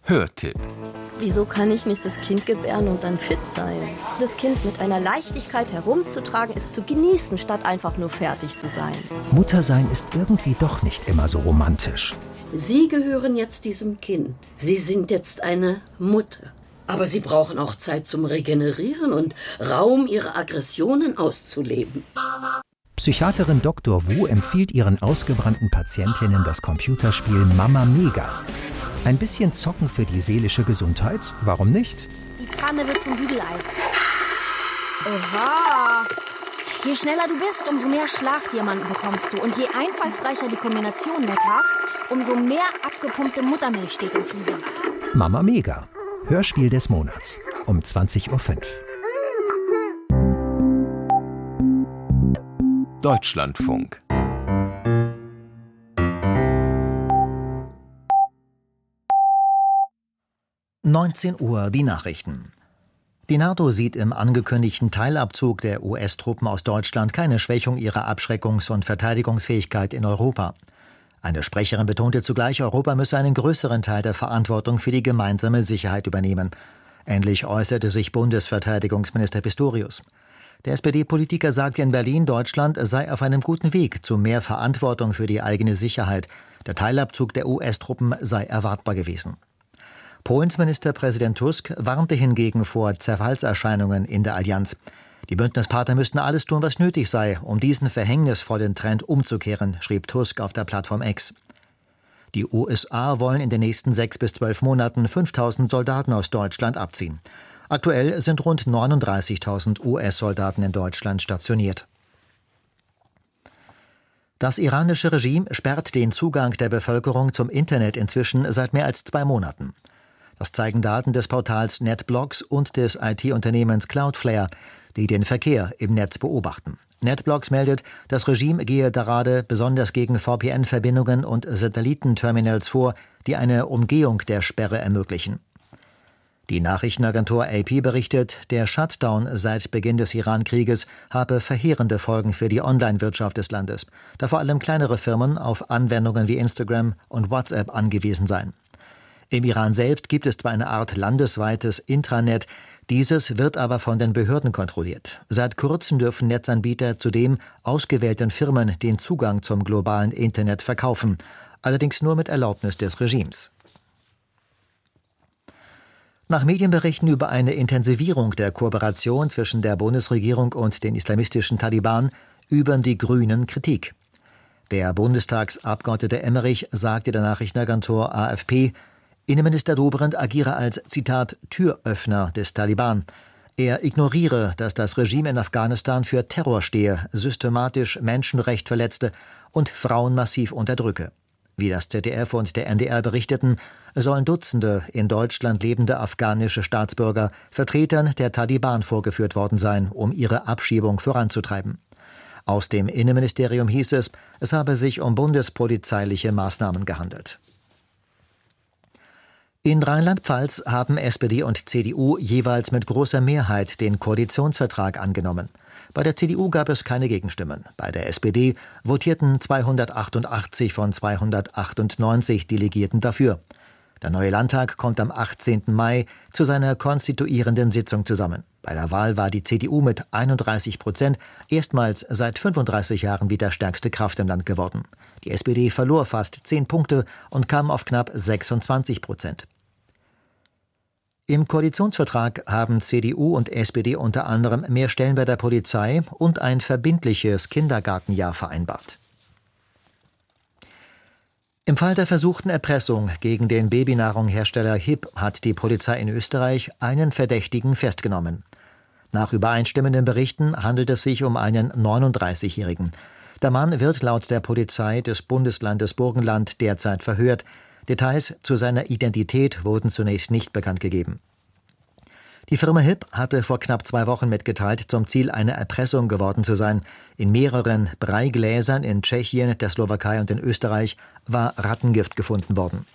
Hörtipp. Wieso kann ich nicht das Kind gebären und dann fit sein? Das Kind mit einer Leichtigkeit herumzutragen, ist zu genießen, statt einfach nur fertig zu sein. Muttersein ist irgendwie doch nicht immer so romantisch. Sie gehören jetzt diesem Kind. Sie sind jetzt eine Mutter. Aber Sie brauchen auch Zeit zum Regenerieren und Raum, Ihre Aggressionen auszuleben. Psychiaterin Dr. Wu empfiehlt ihren ausgebrannten Patientinnen das Computerspiel Mama Mega. Ein bisschen zocken für die seelische Gesundheit? Warum nicht? Die Pfanne wird zum Bügeleisen. Oha! Je schneller du bist, umso mehr Schlafdiamanten bekommst du. Und je einfallsreicher die Kombination nett hast, umso mehr abgepumpte Muttermilch steht im Fließer. Mama Mega. Hörspiel des Monats. Um 20:05 Uhr. Deutschlandfunk. (19 Uhr) die Nachrichten. Die NATO sieht im angekündigten Teilabzug der US-Truppen aus Deutschland keine Schwächung ihrer Abschreckungs- und Verteidigungsfähigkeit in Europa. Eine Sprecherin betonte zugleich, Europa müsse einen größeren Teil der Verantwortung für die gemeinsame Sicherheit übernehmen. Ähnlich äußerte sich Bundesverteidigungsminister Pistorius. Der SPD-Politiker sagte in Berlin, Deutschland sei auf einem guten Weg zu mehr Verantwortung für die eigene Sicherheit. Der Teilabzug der US-Truppen sei erwartbar gewesen. Polens Ministerpräsident Tusk warnte hingegen vor Zerfallserscheinungen in der Allianz. Die Bündnispartner müssten alles tun, was nötig sei, um diesen verhängnisvollen Trend umzukehren, schrieb Tusk auf der Plattform X. Die USA wollen in den nächsten 6 bis 12 Monaten 5.000 Soldaten aus Deutschland abziehen. Aktuell sind rund 39.000 US-Soldaten in Deutschland stationiert. Das iranische Regime sperrt den Zugang der Bevölkerung zum Internet inzwischen seit mehr als 2 Monaten. Das zeigen Daten des Portals NetBlocks und des IT-Unternehmens Cloudflare, die den Verkehr im Netz beobachten. NetBlocks meldet, das Regime gehe gerade besonders gegen VPN-Verbindungen und Satellitenterminals vor, die eine Umgehung der Sperre ermöglichen. Die Nachrichtenagentur AP berichtet, der Shutdown seit Beginn des Iran-Krieges habe verheerende Folgen für die Online-Wirtschaft des Landes, da vor allem kleinere Firmen auf Anwendungen wie Instagram und WhatsApp angewiesen seien. Im Iran selbst gibt es zwar eine Art landesweites Intranet, dieses wird aber von den Behörden kontrolliert. Seit kurzem dürfen Netzanbieter zudem ausgewählten Firmen den Zugang zum globalen Internet verkaufen, allerdings nur mit Erlaubnis des Regimes. Nach Medienberichten über eine Intensivierung der Kooperation zwischen der Bundesregierung und den islamistischen Taliban üben die Grünen Kritik. Der Bundestagsabgeordnete Emmerich sagte der Nachrichtenagentur AFP, Innenminister Dobrindt agiere als, Zitat, Türöffner des Taliban. Er ignoriere, dass das Regime in Afghanistan für Terror stehe, systematisch Menschenrecht verletze und Frauen massiv unterdrücke. Wie das ZDF und der NDR berichteten, sollen Dutzende in Deutschland lebende afghanische Staatsbürger Vertretern der Taliban vorgeführt worden sein, um ihre Abschiebung voranzutreiben. Aus dem Innenministerium hieß es habe sich um bundespolizeiliche Maßnahmen gehandelt. In Rheinland-Pfalz haben SPD und CDU jeweils mit großer Mehrheit den Koalitionsvertrag angenommen. Bei der CDU gab es keine Gegenstimmen. Bei der SPD votierten 288 von 298 Delegierten dafür. Der neue Landtag kommt am 18. Mai zu seiner konstituierenden Sitzung zusammen. Bei der Wahl war die CDU mit 31% erstmals seit 35 Jahren wieder stärkste Kraft im Land geworden. Die SPD verlor fast 10 Punkte und kam auf knapp 26%. Im Koalitionsvertrag haben CDU und SPD unter anderem mehr Stellen bei der Polizei und ein verbindliches Kindergartenjahr vereinbart. Im Fall der versuchten Erpressung gegen den Babynahrunghersteller HiP hat die Polizei in Österreich einen Verdächtigen festgenommen. Nach übereinstimmenden Berichten handelt es sich um einen 39-Jährigen. Der Mann wird laut der Polizei des Bundeslandes Burgenland derzeit verhört. Details zu seiner Identität wurden zunächst nicht bekannt gegeben. Die Firma HiP hatte vor knapp 2 Wochen mitgeteilt, zum Ziel einer Erpressung geworden zu sein. In mehreren Breigläsern in Tschechien, der Slowakei und in Österreich war Rattengift gefunden worden.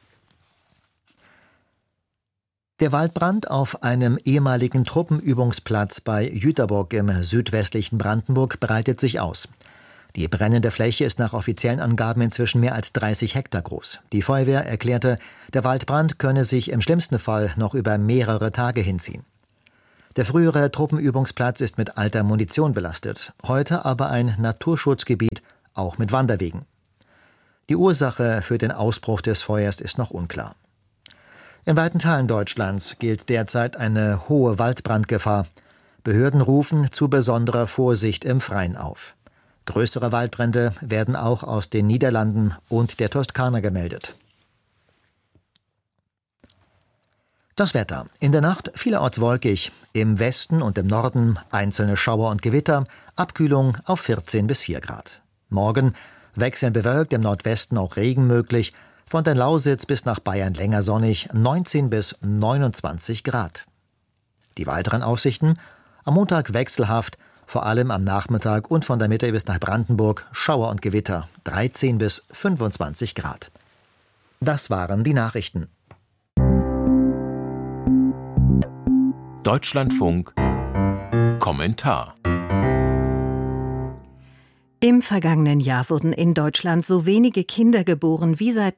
Der Waldbrand auf einem ehemaligen Truppenübungsplatz bei Jüterbock im südwestlichen Brandenburg breitet sich aus. Die brennende Fläche ist nach offiziellen Angaben inzwischen mehr als 30 Hektar groß. Die Feuerwehr erklärte, der Waldbrand könne sich im schlimmsten Fall noch über mehrere Tage hinziehen. Der frühere Truppenübungsplatz ist mit alter Munition belastet, heute aber ein Naturschutzgebiet, auch mit Wanderwegen. Die Ursache für den Ausbruch des Feuers ist noch unklar. In weiten Teilen Deutschlands gilt derzeit eine hohe Waldbrandgefahr. Behörden rufen zu besonderer Vorsicht im Freien auf. Größere Waldbrände werden auch aus den Niederlanden und der Toskana gemeldet. Das Wetter. In der Nacht vielerorts wolkig. Im Westen und im Norden einzelne Schauer und Gewitter. Abkühlung auf 14 bis 4 Grad. Morgen wechselnd bewölkt, im Nordwesten auch Regen möglich. Von der Lausitz bis nach Bayern länger sonnig, 19 bis 29 Grad. Die weiteren Aussichten. Am Montag wechselhaft, vor allem am Nachmittag und von der Mitte bis nach Brandenburg Schauer und Gewitter, 13 bis 25 Grad. Das waren die Nachrichten. Deutschlandfunk Kommentar. Im vergangenen Jahr wurden in Deutschland so wenige Kinder geboren wie seit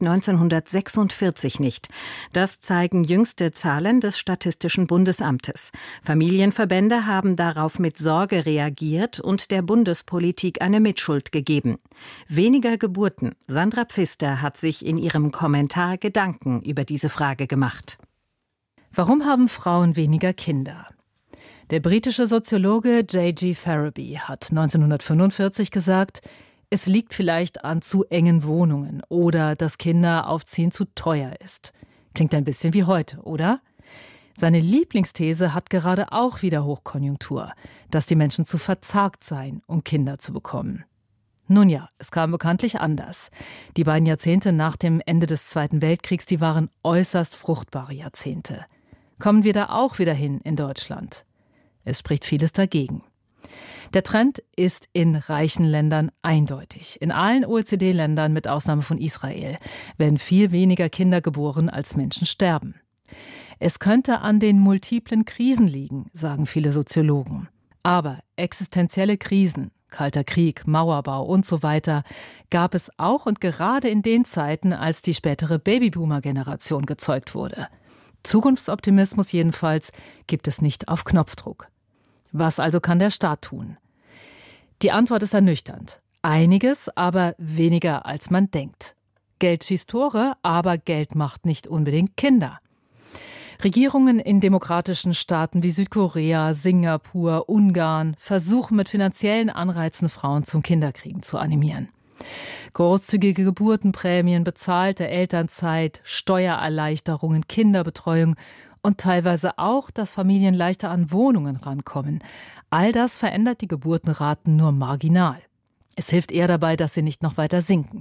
1946 nicht. Das zeigen jüngste Zahlen des Statistischen Bundesamtes. Familienverbände haben darauf mit Sorge reagiert und der Bundespolitik eine Mitschuld gegeben. Weniger Geburten. Sandra Pfister hat sich in ihrem Kommentar Gedanken über diese Frage gemacht. Warum haben Frauen weniger Kinder? Der britische Soziologe J.G. Faraby hat 1945 gesagt, es liegt vielleicht an zu engen Wohnungen oder dass Kinderaufziehen zu teuer ist. Klingt ein bisschen wie heute, oder? Seine Lieblingsthese hat gerade auch wieder Hochkonjunktur, dass die Menschen zu verzagt seien, um Kinder zu bekommen. Nun ja, es kam bekanntlich anders. Die beiden Jahrzehnte nach dem Ende des Zweiten Weltkriegs, die waren äußerst fruchtbare Jahrzehnte. Kommen wir da auch wieder hin in Deutschland? Es spricht vieles dagegen. Der Trend ist in reichen Ländern eindeutig. In allen OECD-Ländern, mit Ausnahme von Israel, werden viel weniger Kinder geboren, als Menschen sterben. Es könnte an den multiplen Krisen liegen, sagen viele Soziologen. Aber existenzielle Krisen, Kalter Krieg, Mauerbau und so weiter, gab es auch und gerade in den Zeiten, als die spätere Babyboomer-Generation gezeugt wurde. Zukunftsoptimismus jedenfalls gibt es nicht auf Knopfdruck. Was also kann der Staat tun? Die Antwort ist ernüchternd. Einiges, aber weniger als man denkt. Geld schießt Tore, aber Geld macht nicht unbedingt Kinder. Regierungen in demokratischen Staaten wie Südkorea, Singapur, Ungarn versuchen mit finanziellen Anreizen Frauen zum Kinderkriegen zu animieren. Großzügige Geburtenprämien, bezahlte Elternzeit, Steuererleichterungen, Kinderbetreuung und teilweise auch, dass Familien leichter an Wohnungen rankommen. All das verändert die Geburtenraten nur marginal. Es hilft eher dabei, dass sie nicht noch weiter sinken.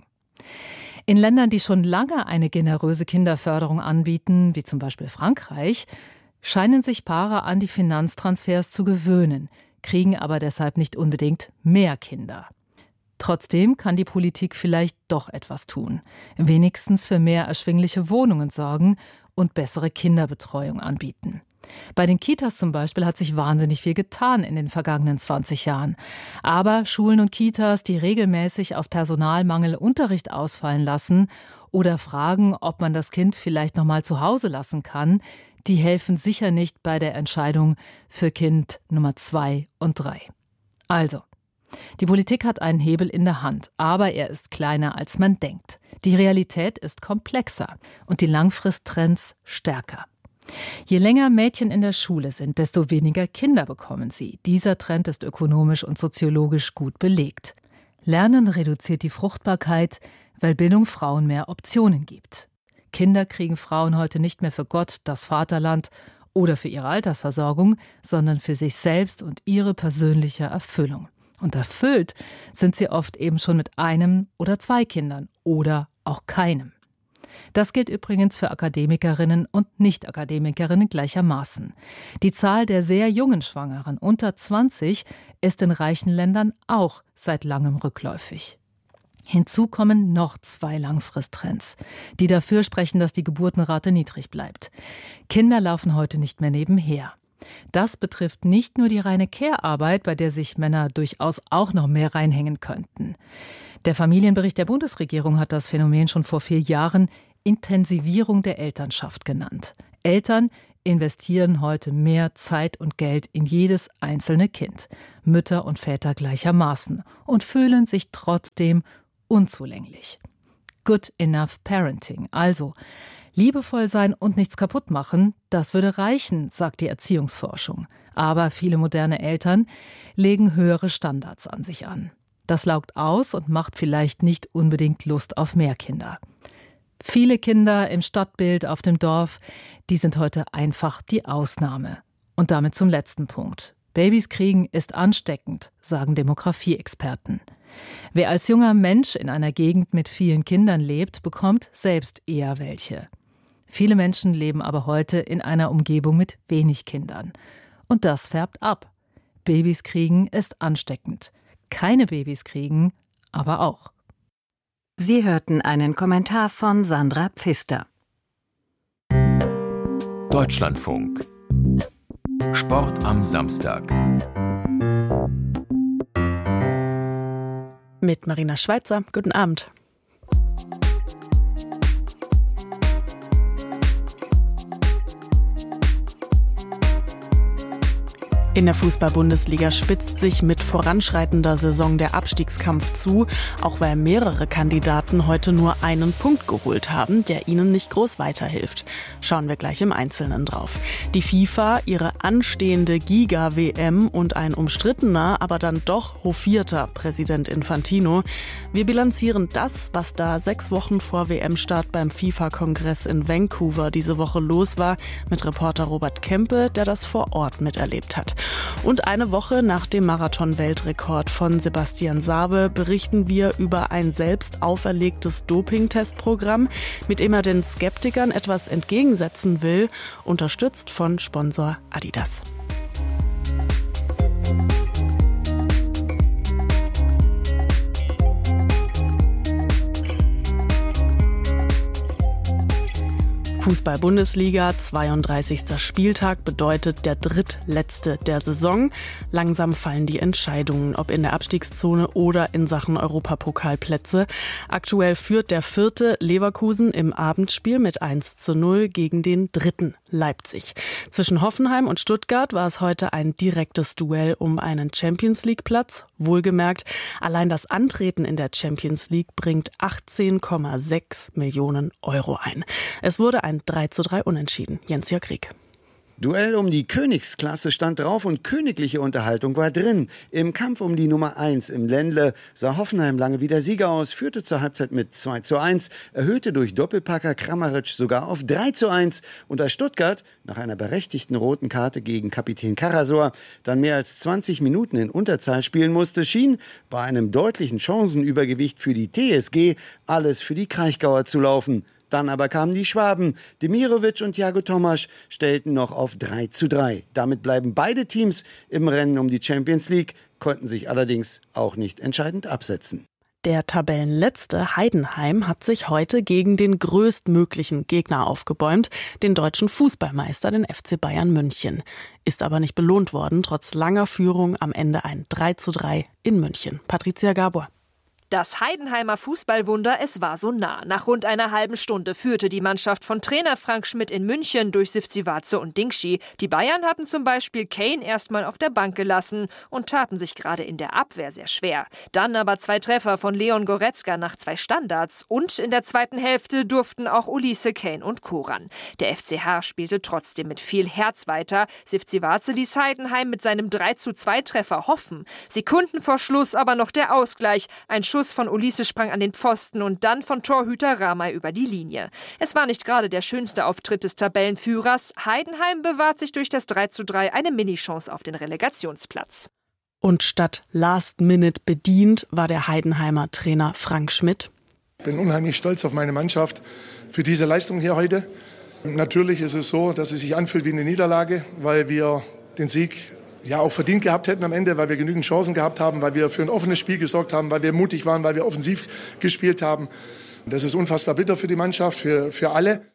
In Ländern, die schon lange eine generöse Kinderförderung anbieten, wie zum Beispiel Frankreich, scheinen sich Paare an die Finanztransfers zu gewöhnen, kriegen aber deshalb nicht unbedingt mehr Kinder. Trotzdem kann die Politik vielleicht doch etwas tun, wenigstens für mehr erschwingliche Wohnungen sorgen und bessere Kinderbetreuung anbieten. Bei den Kitas zum Beispiel hat sich wahnsinnig viel getan in den vergangenen 20 Jahren. Aber Schulen und Kitas, die regelmäßig aus Personalmangel Unterricht ausfallen lassen oder fragen, ob man das Kind vielleicht noch mal zu Hause lassen kann, die helfen sicher nicht bei der Entscheidung für Kind Nummer 2 und 3. Also, die Politik hat einen Hebel in der Hand, aber er ist kleiner, als man denkt. Die Realität ist komplexer und die Langfristtrends stärker. Je länger Mädchen in der Schule sind, desto weniger Kinder bekommen sie. Dieser Trend ist ökonomisch und soziologisch gut belegt. Lernen reduziert die Fruchtbarkeit, weil Bildung Frauen mehr Optionen gibt. Kinder kriegen Frauen heute nicht mehr für Gott, das Vaterland oder für ihre Altersversorgung, sondern für sich selbst und ihre persönliche Erfüllung. Und erfüllt sind sie oft eben schon mit 1 oder 2 Kindern oder auch keinem. Das gilt übrigens für Akademikerinnen und Nicht-Akademikerinnen gleichermaßen. Die Zahl der sehr jungen Schwangeren unter 20 ist in reichen Ländern auch seit langem rückläufig. Hinzu kommen noch 2 Langfristtrends, die dafür sprechen, dass die Geburtenrate niedrig bleibt. Kinder laufen heute nicht mehr nebenher. Das betrifft nicht nur die reine Care-Arbeit, bei der sich Männer durchaus auch noch mehr reinhängen könnten. Der Familienbericht der Bundesregierung hat das Phänomen schon vor 4 Jahren Intensivierung der Elternschaft genannt. Eltern investieren heute mehr Zeit und Geld in jedes einzelne Kind, Mütter und Väter gleichermaßen, und fühlen sich trotzdem unzulänglich. Good enough parenting, also liebevoll sein und nichts kaputt machen, das würde reichen, sagt die Erziehungsforschung. Aber viele moderne Eltern legen höhere Standards an sich an. Das laugt aus und macht vielleicht nicht unbedingt Lust auf mehr Kinder. Viele Kinder im Stadtbild auf dem Dorf, die sind heute einfach die Ausnahme. Und damit zum letzten Punkt. Babys kriegen ist ansteckend, sagen Demografie-Experten. Wer als junger Mensch in einer Gegend mit vielen Kindern lebt, bekommt selbst eher welche. Viele Menschen leben aber heute in einer Umgebung mit wenig Kindern. Und das färbt ab. Babys kriegen ist ansteckend. Keine Babys kriegen aber auch. Sie hörten einen Kommentar von Sandra Pfister. Deutschlandfunk. Sport am Samstag. Mit Marina Schweizer. Guten Abend. In der Fußball-Bundesliga spitzt sich mit voranschreitender Saison der Abstiegskampf zu, auch weil mehrere Kandidaten heute nur einen Punkt geholt haben, der ihnen nicht groß weiterhilft. Schauen wir gleich im Einzelnen drauf. Die FIFA, ihre anstehende Giga-WM und ein umstrittener, aber dann doch hofierter Präsident Infantino. Wir bilanzieren das, was da 6 Wochen vor WM-Start beim FIFA-Kongress in Vancouver diese Woche los war, mit Reporter Robert Kempe, der das vor Ort miterlebt hat. Und eine Woche nach dem Marathon-Weltrekord von Sebastian Sabe berichten wir über ein selbst auferlegtes Doping-Testprogramm, mit dem er den Skeptikern etwas entgegensetzen will, unterstützt von Sponsor Adidas. Fußball-Bundesliga, 32. Spieltag bedeutet der drittletzte der Saison. Langsam fallen die Entscheidungen, ob in der Abstiegszone oder in Sachen Europapokalplätze. Aktuell führt der 4. Leverkusen im Abendspiel mit 1:0 gegen den 3. Leipzig. Zwischen Hoffenheim und Stuttgart war es heute ein direktes Duell um einen Champions-League-Platz. Wohlgemerkt, allein das Antreten in der Champions League bringt 18,6 Millionen Euro ein. Es wurde ein 3:3 Unentschieden. Jens-Jörg Rieck. Duell um die Königsklasse stand drauf und königliche Unterhaltung war drin. Im Kampf um die Nummer 1 im Ländle sah Hoffenheim lange wieder Sieger aus, führte zur Halbzeit mit 2:1, erhöhte durch Doppelpacker Kramaric sogar auf 3:1 und als Stuttgart nach einer berechtigten roten Karte gegen Kapitän Karasor dann mehr als 20 Minuten in Unterzahl spielen musste, schien bei einem deutlichen Chancenübergewicht für die TSG alles für die Kraichgauer zu laufen. Dann aber kamen die Schwaben. Demirovic und Thiago Tomasch stellten noch auf 3:3. Damit bleiben beide Teams im Rennen um die Champions League, konnten sich allerdings auch nicht entscheidend absetzen. Der Tabellenletzte Heidenheim hat sich heute gegen den größtmöglichen Gegner aufgebäumt, den deutschen Fußballmeister, den FC Bayern München. Ist aber nicht belohnt worden, trotz langer Führung am Ende ein 3:3 in München. Patricia Gabor. Das Heidenheimer Fußballwunder, es war so nah. Nach rund einer halben Stunde führte die Mannschaft von Trainer Frank Schmidt in München durch Sivcivace und Dingschi. Die Bayern hatten zum Beispiel Kane erstmal auf der Bank gelassen und taten sich gerade in der Abwehr sehr schwer. Dann aber 2 Treffer von Leon Goretzka nach 2 Standards und in der zweiten Hälfte durften auch Ulisse, Kane und Co. ran. Der FCH spielte trotzdem mit viel Herz weiter. Sivcivace ließ Heidenheim mit seinem 3:2-Treffer hoffen. Sekunden vor Schluss aber noch der Ausgleich. Ein Schuss von Ulisse sprang an den Pfosten und dann von Torhüter Ramay über die Linie. Es war nicht gerade der schönste Auftritt des Tabellenführers. Heidenheim bewahrt sich durch das 3:3 eine Minichance auf den Relegationsplatz. Und statt Last Minute bedient war der Heidenheimer Trainer Frank Schmidt. Ich bin unheimlich stolz auf meine Mannschaft für diese Leistung hier heute. Natürlich ist es so, dass es sich anfühlt wie eine Niederlage, weil wir den Sieg ja auch verdient gehabt hätten am Ende, weil wir genügend Chancen gehabt haben, weil wir für ein offenes Spiel gesorgt haben, weil wir mutig waren, weil wir offensiv gespielt haben. Das ist unfassbar bitter für die Mannschaft, für alle.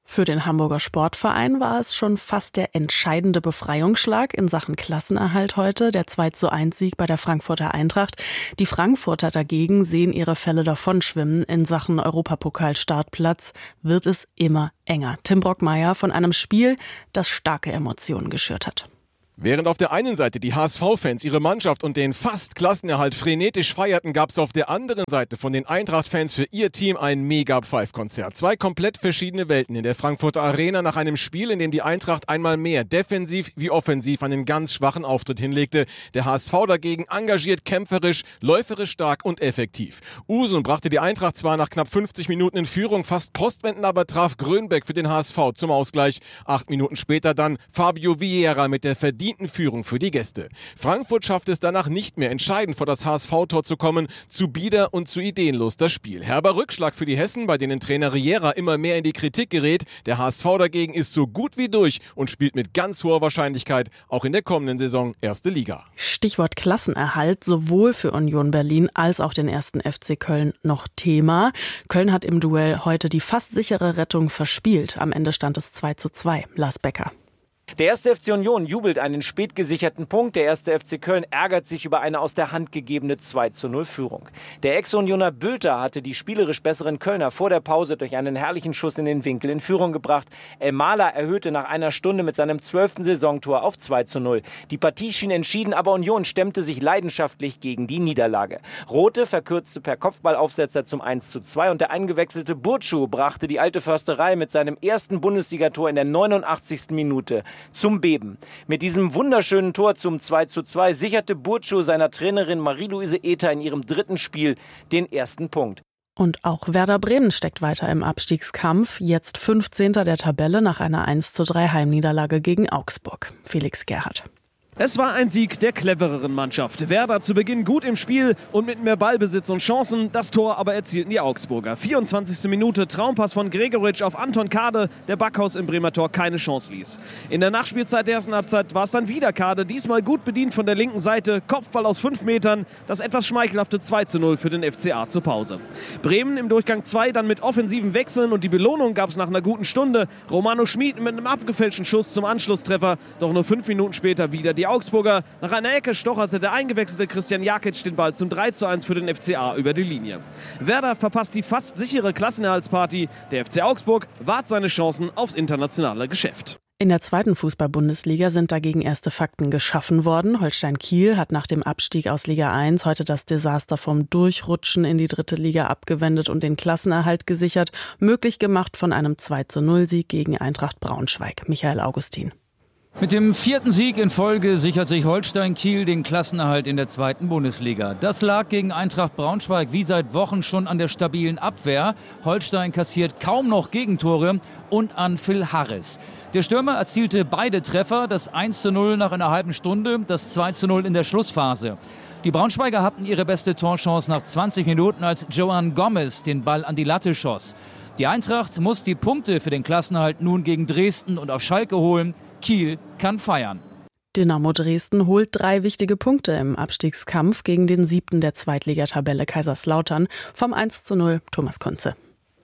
Für den Hamburger Sportverein war es schon fast der entscheidende Befreiungsschlag in Sachen Klassenerhalt heute, der 2:1-Sieg bei der Frankfurter Eintracht. Die Frankfurter dagegen sehen ihre Fälle davonschwimmen. In Sachen Europapokal-Startplatz wird es immer enger. Tim Brockmeier von einem Spiel, das starke Emotionen geschürt hat. Während auf der einen Seite die HSV-Fans ihre Mannschaft und den fast Klassenerhalt frenetisch feierten, gab es auf der anderen Seite von den Eintracht-Fans für ihr Team ein Mega-Pfeif-Konzert. 2 komplett verschiedene Welten in der Frankfurter Arena nach einem Spiel, in dem die Eintracht einmal mehr defensiv wie offensiv einen ganz schwachen Auftritt hinlegte. Der HSV dagegen engagiert, kämpferisch, läuferisch stark und effektiv. Usun brachte die Eintracht zwar nach knapp 50 Minuten in Führung, fast postwendend aber traf Grönbeck für den HSV zum Ausgleich. 8 Minuten später dann Fabio Vieira mit der verdienten Führung für die Gäste. Frankfurt schaffte es danach nicht mehr, entscheidend vor das HSV-Tor zu kommen. Zu bieder und zu ideenlos das Spiel. Herber Rückschlag für die Hessen, bei denen Trainer Riera immer mehr in die Kritik gerät. Der HSV dagegen ist so gut wie durch und spielt mit ganz hoher Wahrscheinlichkeit auch in der kommenden Saison erste Liga. Stichwort Klassenerhalt, sowohl für Union Berlin als auch den 1. FC Köln noch Thema. Köln hat im Duell heute die fast sichere Rettung verspielt. Am Ende stand es 2:2. Lars Becker. Der 1. FC Union jubelt einen spät gesicherten Punkt. Der 1. FC Köln ärgert sich über eine aus der Hand gegebene 2:0 Führung. Der Ex-Unioner Bülter hatte die spielerisch besseren Kölner vor der Pause durch einen herrlichen Schuss in den Winkel in Führung gebracht. El Mala erhöhte nach einer Stunde mit seinem 12. Saisontor auf 2:0. Die Partie schien entschieden, aber Union stemmte sich leidenschaftlich gegen die Niederlage. Rote verkürzte per Kopfballaufsetzer zum 1:2 und der eingewechselte Burcu brachte die alte Försterei mit seinem ersten Bundesligator in der 89. Minute zum Beben. Mit diesem wunderschönen Tor zum 2:2 sicherte Burcu seiner Trainerin Marie-Louise Ether in ihrem 3. Spiel den ersten Punkt. Und auch Werder Bremen steckt weiter im Abstiegskampf. Jetzt 15. der Tabelle nach einer 1:3 Heimniederlage gegen Augsburg. Felix Gerhardt. Es war ein Sieg der clevereren Mannschaft. Werder zu Beginn gut im Spiel und mit mehr Ballbesitz und Chancen. Das Tor aber erzielten die Augsburger. 24. Minute, Traumpass von Gregoritsch auf Anton Kade, der Backhaus im Bremer Tor keine Chance ließ. In der Nachspielzeit der ersten Halbzeit war es dann wieder Kade, diesmal gut bedient von der linken Seite. Kopfball aus 5 Metern, das etwas schmeichelhafte 2:0 für den FCA zur Pause. Bremen im Durchgang 2 dann mit offensiven Wechseln und die Belohnung gab es nach einer guten Stunde. Romano Schmid mit einem abgefälschten Schuss zum Anschlusstreffer, doch nur 5 Minuten später wieder die Augsburger. Nach einer Ecke stocherte der eingewechselte Christian Jakic den Ball zum 3:1 für den FCA über die Linie. Werder verpasst die fast sichere Klassenerhaltspartie. Der FC Augsburg wahrt seine Chancen aufs internationale Geschäft. In der 2. Fußball-Bundesliga sind dagegen erste Fakten geschaffen worden. Holstein Kiel hat nach dem Abstieg aus Liga 1 heute das Desaster vom Durchrutschen in die 3. Liga abgewendet und den Klassenerhalt gesichert, möglich gemacht von einem 2:0-Sieg gegen Eintracht Braunschweig. Michael Augustin. Mit dem 4. Sieg in Folge sichert sich Holstein Kiel den Klassenerhalt in der 2. Bundesliga. Das lag gegen Eintracht Braunschweig wie seit Wochen schon an der stabilen Abwehr. Holstein kassiert kaum noch Gegentore und an Phil Harris. Der Stürmer erzielte beide Treffer, das 1:0 nach einer halben Stunde, das 2:0 in der Schlussphase. Die Braunschweiger hatten ihre beste Torchance nach 20 Minuten, als Joan Gomez den Ball an die Latte schoss. Die Eintracht muss die Punkte für den Klassenerhalt nun gegen Dresden und auf Schalke holen. Kiel kann feiern. Dynamo Dresden holt 3 wichtige Punkte im Abstiegskampf gegen den 7. der Zweitligatabelle Kaiserslautern. Vom 1:0 Thomas Kunze.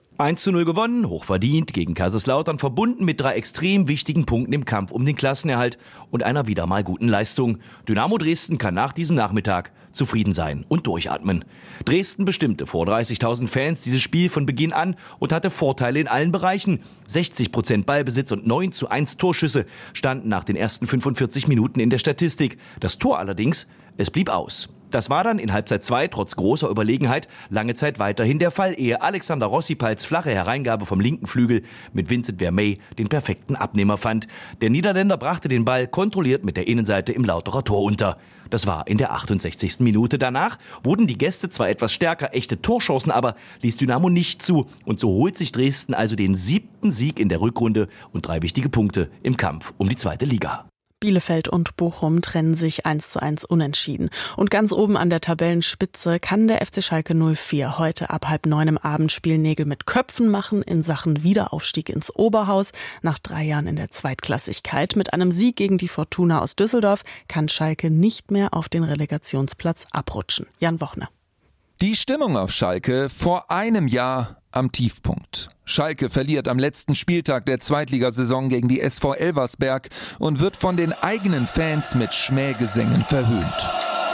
1:0 gewonnen, hochverdient gegen Kaiserslautern, verbunden mit 3 extrem wichtigen Punkten im Kampf um den Klassenerhalt und einer wieder mal guten Leistung. Dynamo Dresden kann nach diesem Nachmittag zufrieden sein und durchatmen. Dresden bestimmte vor 30.000 Fans dieses Spiel von Beginn an und hatte Vorteile in allen Bereichen. 60% Ballbesitz und 9:1 Torschüsse standen nach den ersten 45 Minuten in der Statistik. Das Tor allerdings, es blieb aus. Das war dann in Halbzeit 2 trotz großer Überlegenheit lange Zeit weiterhin der Fall, ehe Alexander Rossipals flache Hereingabe vom linken Flügel mit Vincent Vermey den perfekten Abnehmer fand. Der Niederländer brachte den Ball kontrolliert mit der Innenseite im Lauterer Tor unter. Das war in der 68. Minute. Danach wurden die Gäste zwar etwas stärker, echte Torchancen aber ließ Dynamo nicht zu. Und so holt sich Dresden also den 7. Sieg in der Rückrunde und 3 wichtige Punkte im Kampf um die 2. Liga. Bielefeld und Bochum trennen sich 1:1 unentschieden. Und ganz oben an der Tabellenspitze kann der FC Schalke 04 heute ab 8:30 im Abendspiel Nägel mit Köpfen machen in Sachen Wiederaufstieg ins Oberhaus. Nach 3 Jahren in der Zweitklassigkeit mit einem Sieg gegen die Fortuna aus Düsseldorf kann Schalke nicht mehr auf den Relegationsplatz abrutschen. Jan Wochner. Die Stimmung auf Schalke vor einem Jahr am Tiefpunkt. Schalke verliert am letzten Spieltag der Zweitligasaison gegen die SV Elversberg und wird von den eigenen Fans mit Schmähgesängen verhöhnt.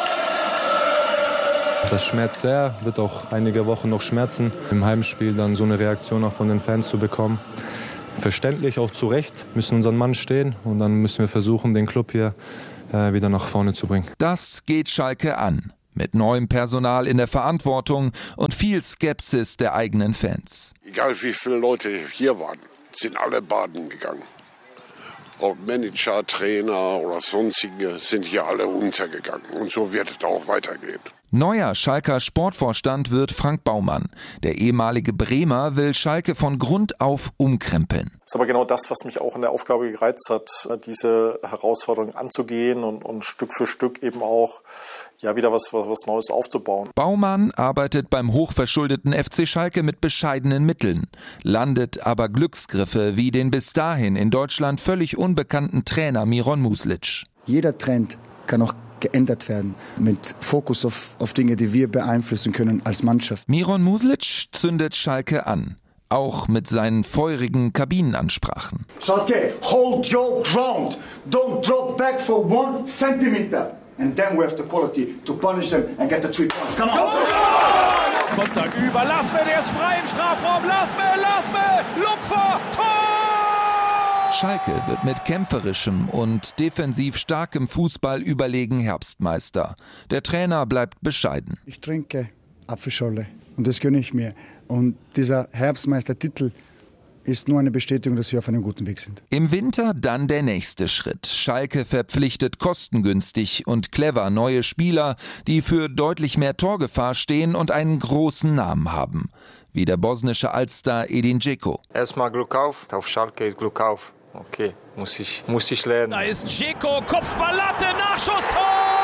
Das schmerzt sehr, wird auch einige Wochen noch schmerzen, im Heimspiel dann so eine Reaktion auch von den Fans zu bekommen. Verständlich, auch zu Recht, müssen unseren Mann stehen und dann müssen wir versuchen, den Club hier wieder nach vorne zu bringen. Das geht Schalke an. Mit neuem Personal in der Verantwortung und viel Skepsis der eigenen Fans. Egal wie viele Leute hier waren, sind alle baden gegangen. Ob Manager, Trainer oder sonstige sind hier alle untergegangen. Und so wird es auch weitergehen. Neuer Schalker Sportvorstand wird Frank Baumann. Der ehemalige Bremer will Schalke von Grund auf umkrempeln. Das ist aber genau das, was mich auch in der Aufgabe gereizt hat, diese Herausforderung anzugehen und Stück für Stück eben auch wieder was Neues aufzubauen. Baumann arbeitet beim hochverschuldeten FC Schalke mit bescheidenen Mitteln, landet aber Glücksgriffe wie den bis dahin in Deutschland völlig unbekannten Trainer Miron Muslic. Jeder Trend kann auch geändert werden, mit Fokus auf Dinge, die wir beeinflussen können als Mannschaft. Miron Muslic zündet Schalke an, auch mit seinen feurigen Kabinenansprachen. Schalke, hold your ground, don't drop back for 1 centimeter. And then we have the quality to punish them and get the 3 points. Come on! Sonntag über, lass mir, der ist frei im Strafraum, lass mir, Lupfer, Tor! Schalke wird mit kämpferischem und defensiv starkem Fußball überlegen Herbstmeister. Der Trainer bleibt bescheiden. Ich trinke Apfelschorle und das gönne ich mir. Und dieser Herbstmeistertitel ist nur eine Bestätigung, dass wir auf einem guten Weg sind. Im Winter dann der nächste Schritt. Schalke verpflichtet kostengünstig und clever neue Spieler, die für deutlich mehr Torgefahr stehen und einen großen Namen haben. Wie der bosnische Altstar Edin Dzeko. Erstmal Glück auf Schalke ist Glück auf. Okay, muss ich lernen. Da ist Dzeko, Kopfballlatte, Nachschusstor!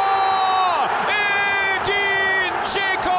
Edin Dzeko!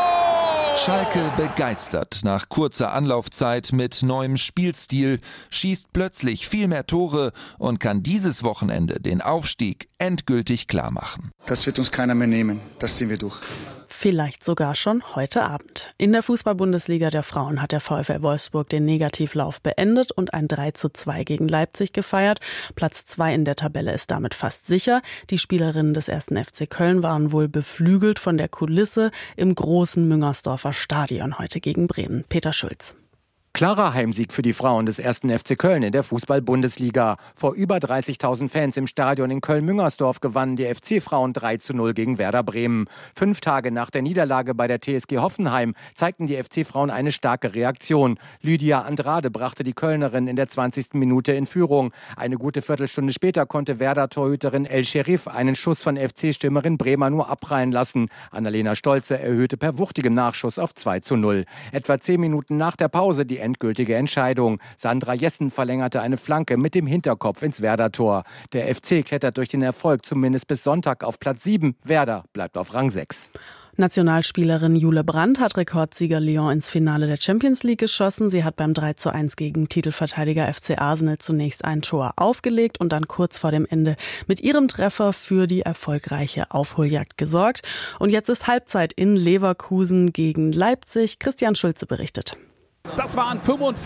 Schalke begeistert nach kurzer Anlaufzeit mit neuem Spielstil, schießt plötzlich viel mehr Tore und kann dieses Wochenende den Aufstieg endgültig klarmachen. Das wird uns keiner mehr nehmen, das ziehen wir durch. Vielleicht sogar schon heute Abend. In der Fußball-Bundesliga der Frauen hat der VfL Wolfsburg den Negativlauf beendet und ein 3:2 gegen Leipzig gefeiert. Platz 2 in der Tabelle ist damit fast sicher. Die Spielerinnen des 1. FC Köln waren wohl beflügelt von der Kulisse im großen Müngersdorfer Stadion heute gegen Bremen. Peter Schulz. Klarer Heimsieg für die Frauen des 1. FC Köln in der Fußball-Bundesliga. Vor über 30.000 Fans im Stadion in Köln-Müngersdorf gewannen die FC-Frauen 3:0 gegen Werder Bremen. 5 Tage nach der Niederlage bei der TSG Hoffenheim zeigten die FC-Frauen eine starke Reaktion. Lydia Andrade brachte die Kölnerin in der 20. Minute in Führung. Eine gute Viertelstunde später konnte Werder-Torhüterin El Sherif einen Schuss von FC-Stürmerin Bremer nur abprallen lassen. Annalena Stolze erhöhte per wuchtigem Nachschuss auf 2:0. Etwa 10 Minuten nach der Pause die endgültige Entscheidung. Sandra Jessen verlängerte eine Flanke mit dem Hinterkopf ins Werder-Tor. Der FC klettert durch den Erfolg zumindest bis Sonntag auf Platz 7. Werder bleibt auf Rang 6. Nationalspielerin Jule Brandt hat Rekordsieger Lyon ins Finale der Champions League geschossen. Sie hat beim 3:1 gegen Titelverteidiger FC Arsenal zunächst ein Tor aufgelegt und dann kurz vor dem Ende mit ihrem Treffer für die erfolgreiche Aufholjagd gesorgt. Und jetzt ist Halbzeit in Leverkusen gegen Leipzig. Christian Schulze berichtet. Das waren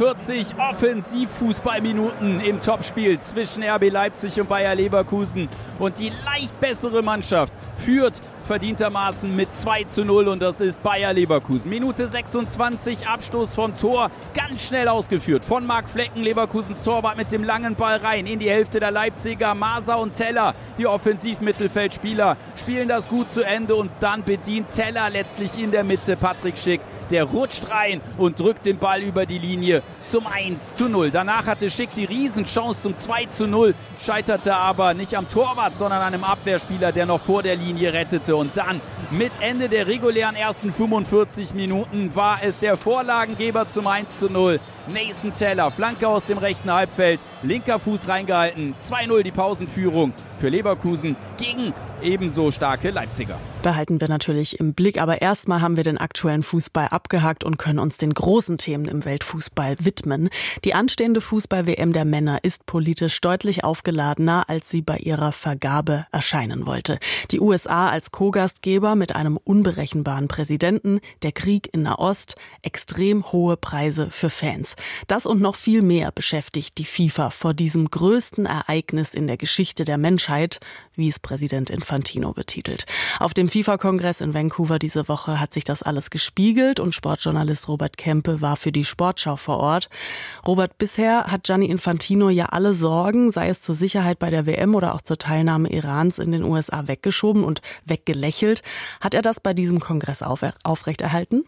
45 Offensivfußballminuten im Topspiel zwischen RB Leipzig und Bayer Leverkusen. Und die leicht bessere Mannschaft führt verdientermaßen mit 2:0 und das ist Bayer Leverkusen. Minute 26, Abstoß von Tor, ganz schnell ausgeführt von Marc Flecken, Leverkusens Torwart mit dem langen Ball rein in die Hälfte der Leipziger. Maser und Teller, die Offensivmittelfeldspieler, spielen das gut zu Ende und dann bedient Teller letztlich in der Mitte Patrick Schick. Der rutscht rein und drückt den Ball über die Linie zum 1:0. Danach hatte Schick die Riesenchance zum 2:0, scheiterte aber nicht am Torwart, sondern an einem Abwehrspieler, der noch vor der Linie rettete. Und dann mit Ende der regulären ersten 45 Minuten war es der Vorlagengeber zum 1:0. Nathan Teller, Flanke aus dem rechten Halbfeld, linker Fuß reingehalten, 2-0 die Pausenführung für Leverkusen gegen ebenso starke Leipziger. Behalten wir natürlich im Blick, aber erstmal haben wir den aktuellen Fußball abgehakt und können uns den großen Themen im Weltfußball widmen. Die anstehende Fußball-WM der Männer ist politisch deutlich aufgeladener, als sie bei ihrer Vergabe erscheinen wollte. Die USA als Co-Gastgeber mit einem unberechenbaren Präsidenten, der Krieg in Nahost, extrem hohe Preise für Fans. Das und noch viel mehr beschäftigt die FIFA vor diesem größten Ereignis in der Geschichte der Menschheit, wie es Präsident Infantino betitelt. Auf dem FIFA-Kongress in Vancouver diese Woche hat sich das alles gespiegelt und Sportjournalist Robert Kempe war für die Sportschau vor Ort. Robert, bisher hat Gianni Infantino ja alle Sorgen, sei es zur Sicherheit bei der WM oder auch zur Teilnahme Irans in den USA, weggeschoben und weggelächelt. Hat er das bei diesem Kongress aufrechterhalten?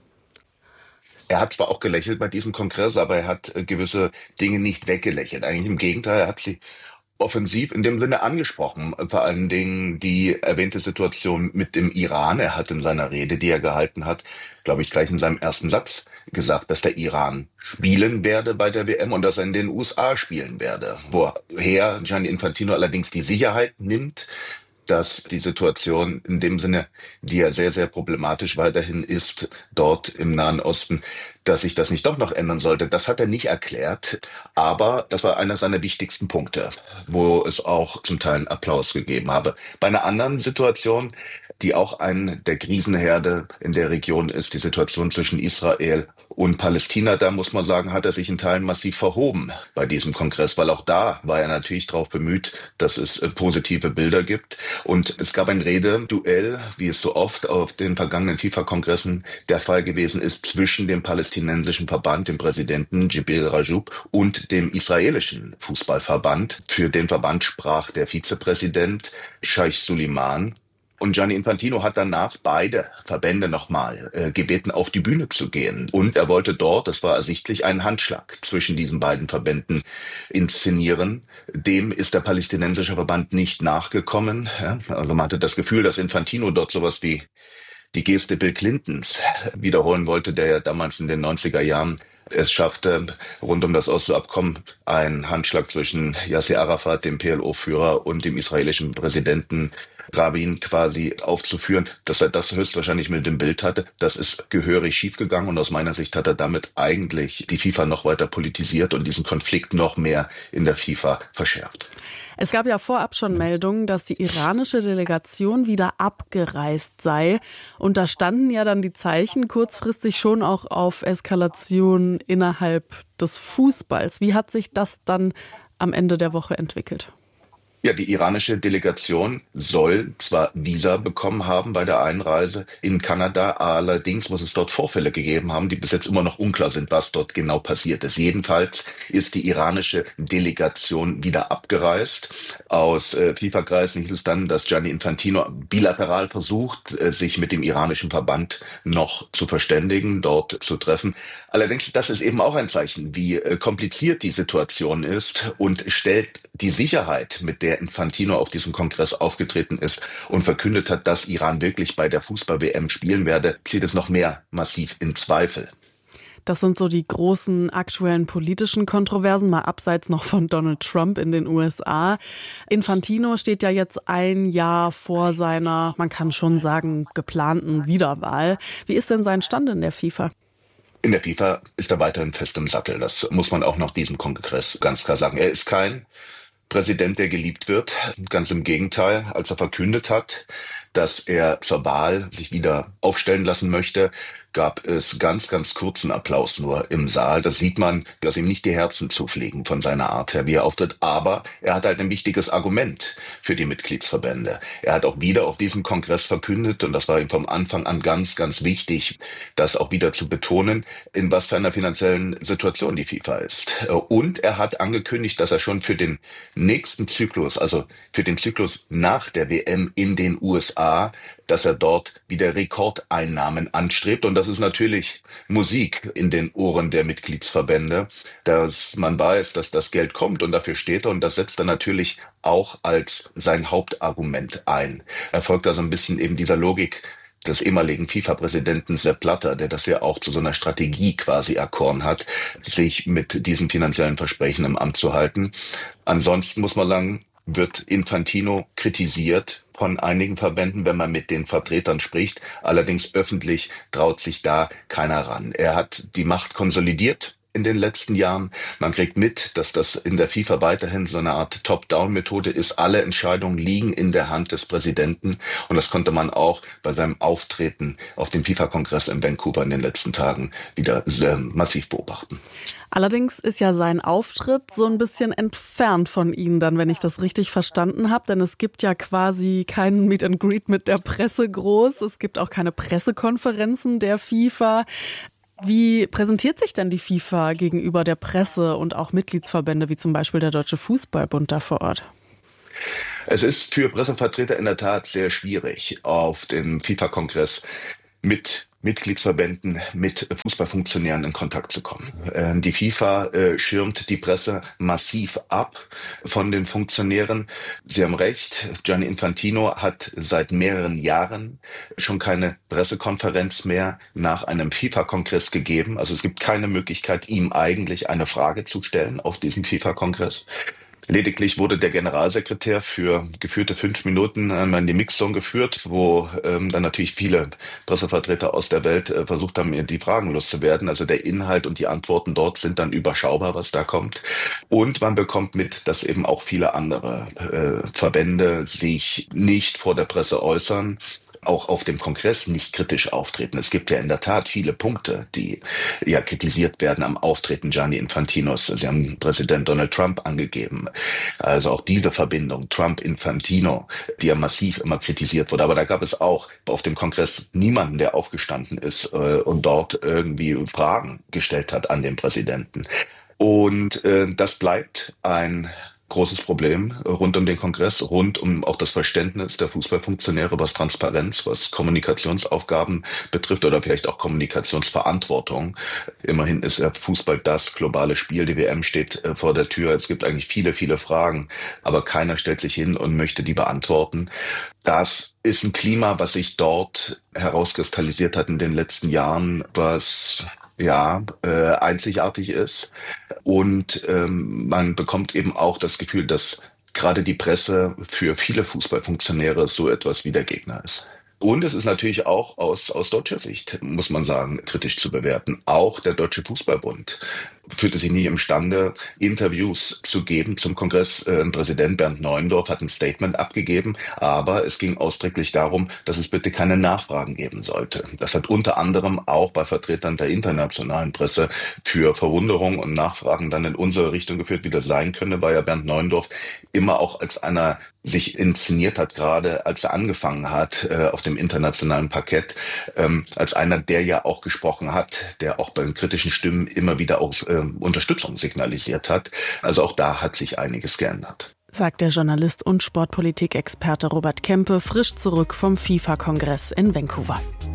Er hat zwar auch gelächelt bei diesem Kongress, aber er hat gewisse Dinge nicht weggelächelt. Eigentlich im Gegenteil, er hat sie offensiv in dem Sinne angesprochen. Vor allen Dingen die erwähnte Situation mit dem Iran. Er hat in seiner Rede, die er gehalten hat, glaube ich, gleich in seinem ersten Satz gesagt, dass der Iran spielen werde bei der WM und dass er in den USA spielen werde. Woher Gianni Infantino allerdings die Sicherheit nimmt, dass die Situation in dem Sinne, die ja sehr, sehr problematisch weiterhin ist, dort im Nahen Osten, dass sich das nicht doch noch ändern sollte. Das hat er nicht erklärt, aber das war einer seiner wichtigsten Punkte, wo es auch zum Teil einen Applaus gegeben habe. Bei einer anderen Situation, die auch eine der Krisenherde in der Region ist, die Situation zwischen Israel und Palästina, da muss man sagen, hat er sich in Teilen massiv verhoben bei diesem Kongress, weil auch da war er natürlich darauf bemüht, dass es positive Bilder gibt. Und es gab ein Rededuell, wie es so oft auf den vergangenen FIFA-Kongressen der Fall gewesen ist, zwischen dem palästinensischen Verband, dem Präsidenten Jibril Rajoub, und dem israelischen Fußballverband. Für den Verband sprach der Vizepräsident Scheich Suleiman. Und Gianni Infantino hat danach beide Verbände nochmal gebeten, auf die Bühne zu gehen. Und er wollte dort, das war ersichtlich, einen Handschlag zwischen diesen beiden Verbänden inszenieren. Dem ist der palästinensische Verband nicht nachgekommen. Ja, also man hatte das Gefühl, dass Infantino dort sowas wie die Geste Bill Clintons wiederholen wollte, der ja damals in den 90er Jahren es schaffte, rund um das Oslo-Abkommen einen Handschlag zwischen Yasser Arafat, dem PLO-Führer, und dem israelischen Präsidenten Rabin quasi aufzuführen. Dass er das höchstwahrscheinlich mit dem Bild hatte, das ist gehörig schiefgegangen und aus meiner Sicht hat er damit eigentlich die FIFA noch weiter politisiert und diesen Konflikt noch mehr in der FIFA verschärft. Es gab ja vorab schon Meldungen, dass die iranische Delegation wieder abgereist sei. Und da standen ja dann die Zeichen kurzfristig schon auch auf Eskalation innerhalb des Fußballs. Wie hat sich das dann am Ende der Woche entwickelt? Ja, die iranische Delegation soll zwar Visa bekommen haben bei der Einreise in Kanada, allerdings muss es dort Vorfälle gegeben haben, die bis jetzt immer noch unklar sind, was dort genau passiert ist. Jedenfalls ist die iranische Delegation wieder abgereist. Aus FIFA-Kreisen hieß es dann, dass Gianni Infantino bilateral versucht, sich mit dem iranischen Verband noch zu verständigen, dort zu treffen. Allerdings, das ist eben auch ein Zeichen, wie kompliziert die Situation ist und stellt die Sicherheit, mit der Infantino auf diesem Kongress aufgetreten ist und verkündet hat, dass Iran wirklich bei der Fußball-WM spielen werde, zieht es noch mehr massiv in Zweifel. Das sind so die großen aktuellen politischen Kontroversen, mal abseits noch von Donald Trump in den USA. Infantino steht ja jetzt ein Jahr vor seiner, man kann schon sagen, geplanten Wiederwahl. Wie ist denn sein Stand in der FIFA? In der FIFA ist er weiterhin fest im Sattel. Das muss man auch nach diesem Kongress ganz klar sagen. Er ist kein Präsident, der geliebt wird. Ganz im Gegenteil, als er verkündet hat, dass er zur Wahl sich wieder aufstellen lassen möchte, gab es ganz, ganz kurzen Applaus nur im Saal. Das sieht man, dass ihm nicht die Herzen zufliegen von seiner Art her, wie er auftritt. Aber er hat halt ein wichtiges Argument für die Mitgliedsverbände. Er hat auch wieder auf diesem Kongress verkündet, und das war ihm vom Anfang an ganz, ganz wichtig, das auch wieder zu betonen, in was für einer finanziellen Situation die FIFA ist. Und er hat angekündigt, dass er schon für den nächsten Zyklus, also für den Zyklus nach der WM in den USA, dass er dort wieder Rekordeinnahmen anstrebt. Und das ist natürlich Musik in den Ohren der Mitgliedsverbände, dass man weiß, dass das Geld kommt und dafür steht er. Und das setzt er natürlich auch als sein Hauptargument ein. Er folgt also ein bisschen eben dieser Logik des ehemaligen FIFA-Präsidenten Sepp Blatter, der das ja auch zu so einer Strategie quasi erkoren hat, sich mit diesen finanziellen Versprechen im Amt zu halten. Ansonsten muss man sagen, wird Infantino kritisiert von einigen Verbänden, wenn man mit den Vertretern spricht. Allerdings öffentlich traut sich da keiner ran. Er hat die Macht konsolidiert in den letzten Jahren. Man kriegt mit, dass das in der FIFA weiterhin so eine Art Top-Down-Methode ist. Alle Entscheidungen liegen in der Hand des Präsidenten. Und das konnte man auch bei seinem Auftreten auf dem FIFA-Kongress in Vancouver in den letzten Tagen wieder sehr massiv beobachten. Allerdings ist ja sein Auftritt so ein bisschen entfernt von Ihnen dann, wenn ich das richtig verstanden habe. Denn es gibt ja quasi keinen Meet and Greet mit der Presse groß. Es gibt auch keine Pressekonferenzen der FIFA. Wie präsentiert sich denn die FIFA gegenüber der Presse und auch Mitgliedsverbände, wie zum Beispiel der Deutsche Fußballbund da vor Ort? Es ist für Pressevertreter in der Tat sehr schwierig, auf dem FIFA-Kongress mit Mitgliedsverbänden, mit Fußballfunktionären in Kontakt zu kommen. Die FIFA schirmt die Presse massiv ab von den Funktionären. Sie haben recht, Gianni Infantino hat seit mehreren Jahren schon keine Pressekonferenz mehr nach einem FIFA-Kongress gegeben. Also es gibt keine Möglichkeit, ihm eigentlich eine Frage zu stellen auf diesem FIFA-Kongress. Lediglich wurde der Generalsekretär für geführte 5 Minuten einmal in die Mixzone geführt, wo dann natürlich viele Pressevertreter aus der Welt versucht haben, ihr die Fragen loszuwerden. Also der Inhalt und die Antworten dort sind dann überschaubar, was da kommt. Und man bekommt mit, dass eben auch viele andere Verbände sich nicht vor der Presse äußern, auch auf dem Kongress nicht kritisch auftreten. Es gibt ja in der Tat viele Punkte, die ja kritisiert werden am Auftreten Gianni Infantinos. Sie haben Präsident Donald Trump angegeben. Also auch diese Verbindung Trump-Infantino, die ja massiv immer kritisiert wurde. Aber da gab es auch auf dem Kongress niemanden, der aufgestanden ist und dort irgendwie Fragen gestellt hat an den Präsidenten. Und das bleibt ein großes Problem rund um den Kongress, rund um auch das Verständnis der Fußballfunktionäre, was Transparenz, was Kommunikationsaufgaben betrifft oder vielleicht auch Kommunikationsverantwortung. Immerhin ist ja Fußball das globale Spiel. Die WM steht vor der Tür. Es gibt eigentlich viele, viele Fragen, aber keiner stellt sich hin und möchte die beantworten. Das ist ein Klima, was sich dort herauskristallisiert hat in den letzten Jahren, was einzigartig ist. Und man bekommt eben auch das Gefühl, dass gerade die Presse für viele Fußballfunktionäre so etwas wie der Gegner ist. Und es ist natürlich auch aus deutscher Sicht, muss man sagen, kritisch zu bewerten. Auch der Deutsche Fußballbund fühlte sich nie imstande, Interviews zu geben zum Kongress. Präsident Bernd Neuendorf hat ein Statement abgegeben, aber es ging ausdrücklich darum, dass es bitte keine Nachfragen geben sollte. Das hat unter anderem auch bei Vertretern der internationalen Presse für Verwunderung und Nachfragen dann in unsere Richtung geführt, wie das sein könne, weil ja Bernd Neuendorf immer auch als einer sich inszeniert hat, gerade als er angefangen hat auf dem internationalen Parkett, als einer, der ja auch gesprochen hat, der auch bei den kritischen Stimmen immer wieder auch Unterstützung signalisiert hat. Also auch da hat sich einiges geändert. Sagt der Journalist und Sportpolitik-Experte Robert Kempe, frisch zurück vom FIFA-Kongress in Vancouver.